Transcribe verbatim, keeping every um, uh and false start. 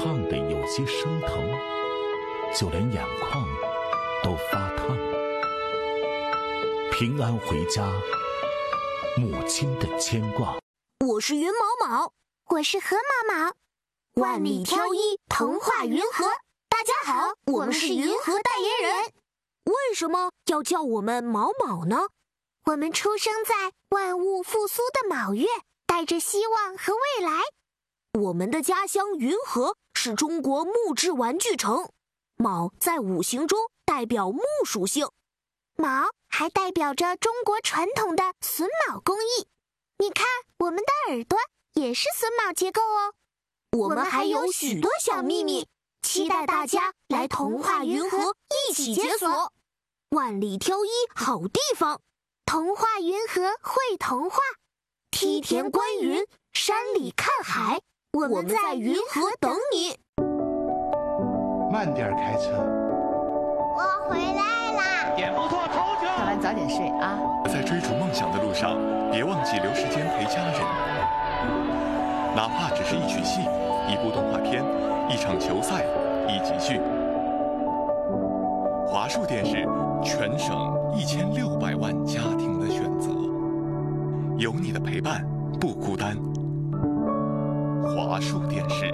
烫得有些生疼，就连眼眶都发烫。平安回家，母亲的牵挂。 我是云毛毛， 我是河毛毛， 万里挑一，童话云和。大家好，我们是云和代言人。为什么要叫我们毛毛呢？ 我们出生在万物复苏的卯月，带着希望和未来。 我们的家乡云和是中国木质玩具城，卯在五行中代表木属性， 卯还代表着中国传统的榫卯工艺。你看，我们的耳朵也是榫卯结构哦。 我们还有许多小秘密，期待大家来童话云和一起解锁。万里挑一好地方， 童话云和会童话， 梯田观云，山里看海，我们在云和等你。 慢点开车。 我回来啦！ 点不错，头球。 看完早点睡啊。 在追逐梦想的路上，别忘记留时间陪家人，哪怕只是一曲戏、一部动画片、一场球赛、一集剧。华数电视，全省一千六百万家庭的选择，有你的陪伴不孤单。华数电视。